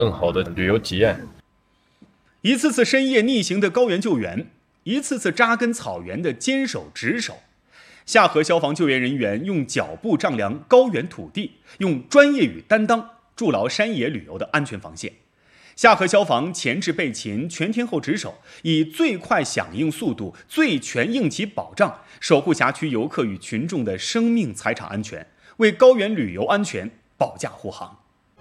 更好的旅游体验。 一次次深夜逆行的高原救援，一次次扎根草原的坚守职守。下河消防救援人员用脚步丈量高原土地，用专业与担当筑牢山野旅游的安全防线。下河消防前置备勤，全天候值守，以最快响应速度、最全应急保障，守护辖区游客与群众的生命财产安全，为高原旅游安全保驾护航。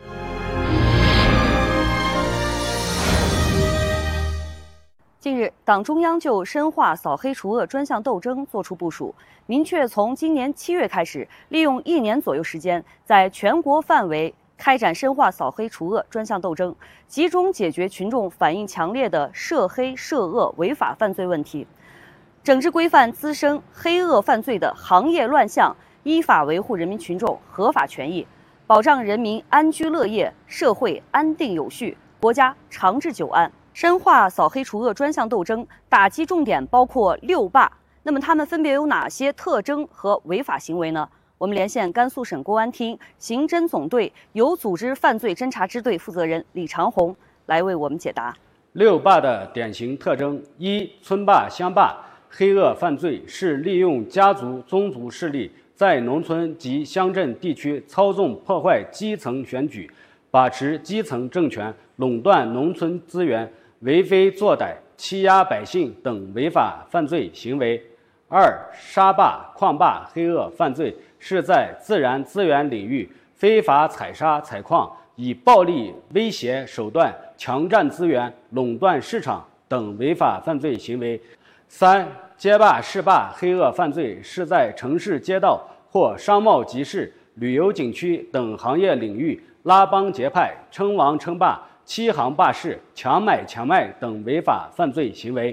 近日，党中央就深化扫黑除恶专项斗争作出部署，明确从今年7月开始，利用1年左右时间，在全国范围开展深化扫黑除恶专项斗争，集中解决群众反映强烈的涉黑涉恶违法犯罪问题，整治规范滋生黑恶犯罪的行业乱象，依法维护人民群众合法权益，保障人民安居乐业，社会安定有序，国家长治久安。深化扫黑除恶专项斗争打击重点包括6霸，那么他们分别有哪些特征和违法行为呢？我们连线甘肃省公安厅刑侦总队有组织犯罪侦查支队负责人李长红来为我们解答。 6霸的典型特征：一、村霸、乡霸。黑恶犯罪是利用家族、宗族势力在农村及乡镇地区操纵破坏基层选举，把持基层政权，垄断农村资源，为非作歹、欺压百姓等违法犯罪行为。2、沙霸、矿霸黑恶犯罪是在自然资源领域非法采沙采矿，以暴力威胁手段强占资源、垄断市场等违法犯罪行为。3、街霸、市霸黑恶犯罪是在城市街道或商贸集市、旅游景区等行业领域拉帮结派、称王称霸、欺行霸市、强买强卖等违法犯罪行为。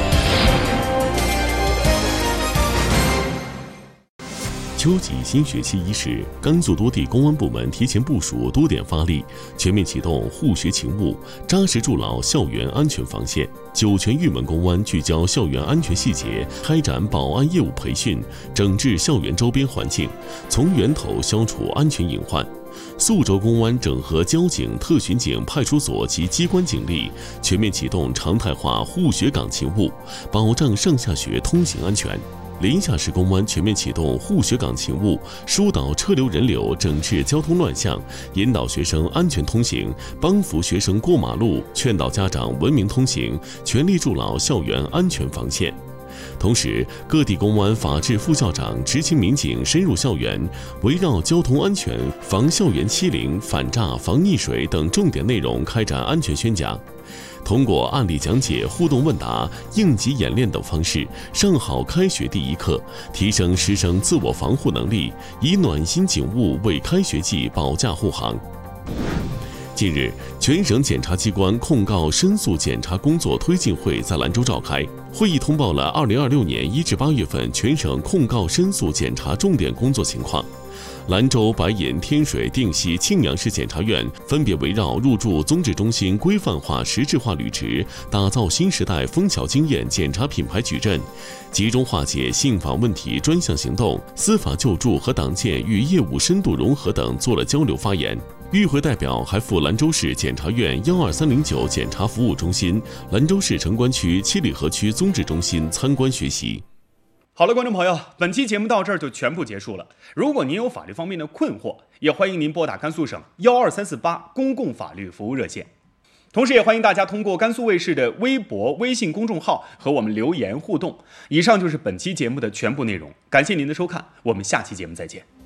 秋季新学期伊始，甘肃多地公安部门提前部署，多点发力，全面启动护学勤务，扎实筑牢校园安全防线。酒泉玉门公安聚焦校园安全细节，开展保安业务培训，整治校园周边环境，从源头消除安全隐患。宿州公安整合交警、特巡警、派出所及机关警力，全面启动常态化护学岗勤务，保障上下学通行安全。临夏市公安全面启动护学岗勤务，疏导车流人流，整治交通乱象，引导学生安全通行，帮扶学生过马路，劝导家长文明通行，全力筑牢校园安全防线。同时，各地公安法制副校长、执勤民警深入校园，围绕交通安全、防校园欺凌、反诈、防溺水等重点内容开展安全宣讲。通过案例讲解、互动问答、应急演练等方式，上好开学第一课，提升师生自我防护能力，以暖心警务为开学季保驾护航。近日，全省检察机关控告申诉检查工作推进会在兰州召开，会议通报了2026年1至8月份全省控告申诉检查重点工作情况。兰州、白银、天水、定西、庆阳市检察院分别围绕入驻综治中心规范化、实质化履职，打造新时代枫桥经验检察品牌矩阵，集中化解信访问题专项行动、司法救助和党建与业务深度融合等做了交流发言。与会代表还赴兰州市检察院12309检察服务中心、兰州市城关区七里河区综治中心参观学习。 好了，观众朋友，本期节目到这儿就全部结束了。如果您有法律方面的困惑，也欢迎您拨打甘肃省12348公共法律服务热线。同时也欢迎大家通过甘肃卫视的微博、微信公众号和我们留言互动。以上就是本期节目的全部内容，感谢您的收看，我们下期节目再见。